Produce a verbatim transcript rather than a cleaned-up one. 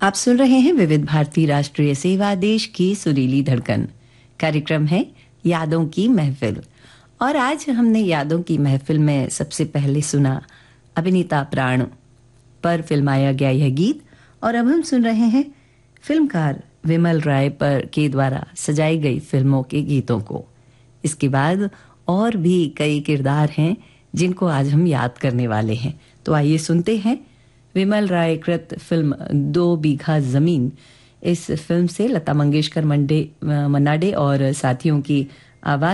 आप सुन रहे हैं विविध भारती राष्ट्रीय सेवा देश की सुरीली धड़कन। कार्यक्रम है यादों की महफिल और आज हमने यादों की महफिल में सबसे पहले सुना अभिनीता प्राण पर फिल्माया गया यह गीत और अब हम सुन रहे हैं फिल्मकार विमल राय पर के द्वारा सजाई गई फिल्मों के गीतों को। इसके बाद और भी कई किरदार हैं जिनको आज हम याद करने वाले हैं, तो आइए सुनते हैं विमल राय कृत फिल्म दो बीघा जमीन। इस फिल्म से लता मंगेशकर मंडे मन्नाडे और साथियों की आवाज